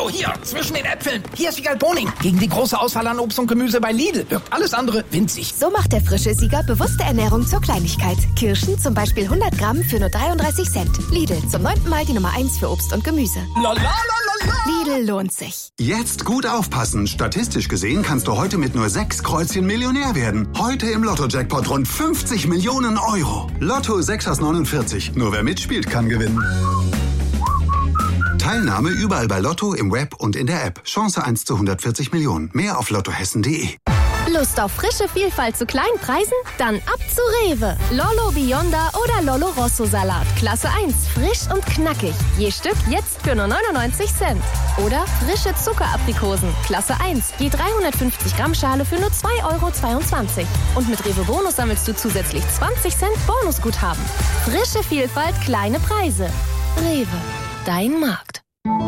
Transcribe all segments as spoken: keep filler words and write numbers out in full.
Lotto, hier, zwischen den Äpfeln. Hier ist Wiegald Boning. Gegen die große Auswahl an Obst und Gemüse bei Lidl wirkt alles andere winzig. So macht der frische Sieger bewusste Ernährung zur Kleinigkeit. Kirschen zum Beispiel hundert Gramm für nur dreiunddreißig Cent. Lidl, zum neunten Mal die Nummer eins für Obst und Gemüse. La, la, la, la, la. Lidl lohnt sich. Jetzt gut aufpassen. Statistisch gesehen kannst du heute mit nur sechs Kreuzchen Millionär werden. Heute im Lotto-Jackpot rund fünfzig Millionen Euro. Lotto sechs aus neunundvierzig. Nur wer mitspielt, kann gewinnen. Teilnahme überall bei Lotto, im Web und in der App. Chance eins zu hundertvierzig Millionen. Mehr auf lottohessen punkt de. Lust auf frische Vielfalt zu kleinen Preisen? Dann ab zu Rewe. Lollo Bionda oder Lollo Rosso Salat. Klasse eins, frisch und knackig. Je Stück jetzt für nur neunundneunzig Cent. Oder frische Zuckeraprikosen. Klasse eins, je dreihundertfünfzig Gramm Schale für nur zwei Euro zweiundzwanzig. Und mit Rewe Bonus sammelst du zusätzlich zwanzig Cent Bonusguthaben. Frische Vielfalt, kleine Preise. Rewe, dein Markt.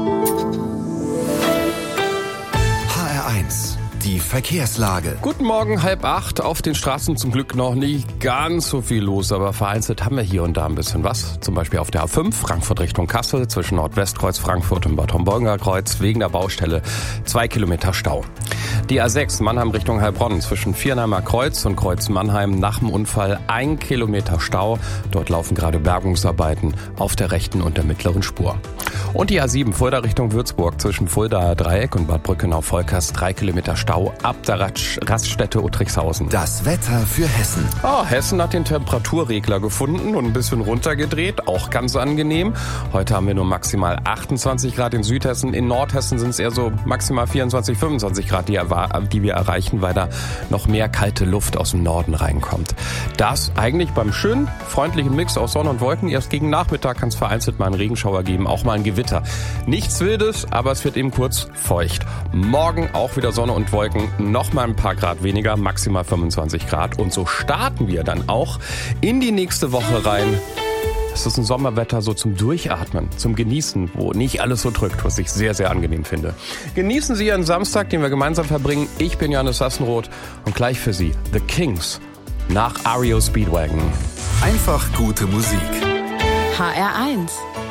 H R eins. Die Verkehrslage. Guten Morgen, halb acht. Auf den Straßen zum Glück noch nicht ganz so viel los, aber vereinzelt haben wir hier und da ein bisschen was. Zum Beispiel auf der A fünf, Frankfurt Richtung Kassel, zwischen Nordwestkreuz Frankfurt und Bad Homburger Kreuz, wegen der Baustelle zwei Kilometer Stau. Die A sechs, Mannheim Richtung Heilbronn, zwischen Viernheimer Kreuz und Kreuz Mannheim, nach dem Unfall ein Kilometer Stau. Dort laufen gerade Bergungsarbeiten auf der rechten und der mittleren Spur. Und die A sieben, Fulda Richtung Würzburg, zwischen Fuldaer Dreieck und Bad Brückenau-Volkers, drei Kilometer Stau ab der Raststätte Uttrichshausen. Das Wetter für Hessen. Oh, Hessen hat den Temperaturregler gefunden und ein bisschen runtergedreht, auch ganz angenehm. Heute haben wir nur maximal achtundzwanzig Grad in Südhessen. In Nordhessen sind es eher so maximal vierundzwanzig, fünfundzwanzig Grad, die, die wir erreichen, weil da noch mehr kalte Luft aus dem Norden reinkommt. Das eigentlich beim schönen, freundlichen Mix aus Sonne und Wolken. Erst gegen Nachmittag kann es vereinzelt mal einen Regenschauer geben, auch mal ein Gewitter. Nichts Wildes, aber es wird eben kurz feucht. Morgen auch wieder Sonne und Wolken, noch mal ein paar Grad weniger, maximal fünfundzwanzig Grad. Und so starten wir dann auch in die nächste Woche rein. Es ist ein Sommerwetter so zum Durchatmen, zum Genießen, wo nicht alles so drückt, was ich sehr, sehr angenehm finde. Genießen Sie Ihren Samstag, den wir gemeinsam verbringen. Ich bin Johannes Sassenroth und gleich für Sie The Kings nach R E O Speedwagon. Einfach gute Musik. H R eins.